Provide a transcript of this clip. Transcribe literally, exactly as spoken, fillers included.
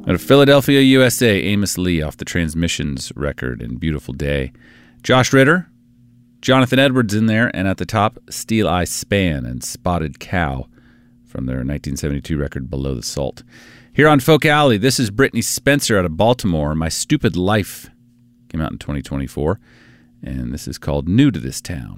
Out of Philadelphia, U S A, Amos Lee off the Transmissions record and Beautiful Day. Josh Ritter, Jonathan Edwards in there, and at the top, Steel Eye Span and Spotted Cow from their nineteen seventy-two record Below the Salt. Here on Folk Alley, this is Brittany Spencer out of Baltimore. My Stupid Life came out in twenty twenty-four, and this is called New to This Town.